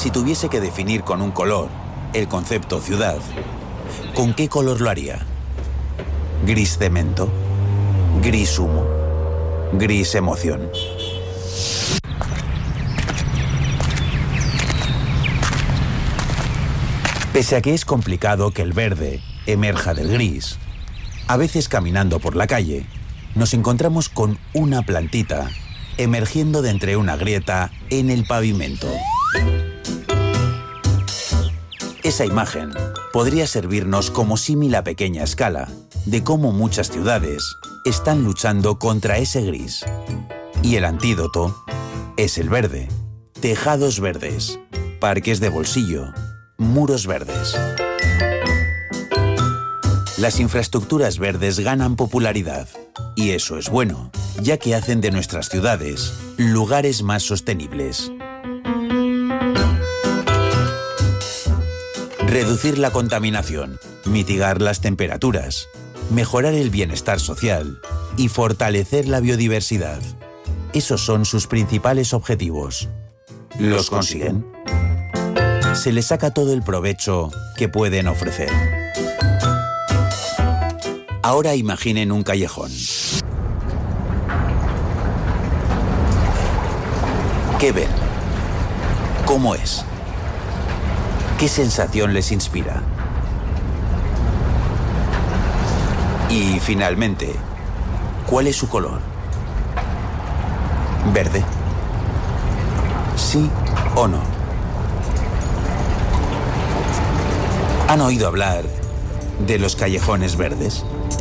Si tuviese que definir con un color el concepto ciudad, ¿con qué color lo haría? ¿Gris cemento? ¿Gris humo? ¿Gris emoción? Pese a que es complicado que el verde emerja del gris, a veces caminando por la calle, nos encontramos con una plantita emergiendo de entre una grieta en el pavimento. Esa imagen podría servirnos como símil a pequeña escala de cómo muchas ciudades están luchando contra ese gris. Y el antídoto es el verde. Tejados verdes, parques de bolsillo, muros verdes. Las infraestructuras verdes ganan popularidad. Y eso es bueno, ya que hacen de nuestras ciudades lugares más sostenibles. Reducir la contaminación, mitigar las temperaturas, mejorar el bienestar social y fortalecer la biodiversidad. Esos son sus principales objetivos. ¿Los consiguen? Se les saca todo el provecho que pueden ofrecer. Ahora imaginen un callejón. ¿Qué ven? ¿Cómo es? ¿Qué sensación les inspira? Y finalmente, ¿cuál es su color? ¿Verde? ¿Sí o no? ¿Han oído hablar de los callejones verdes?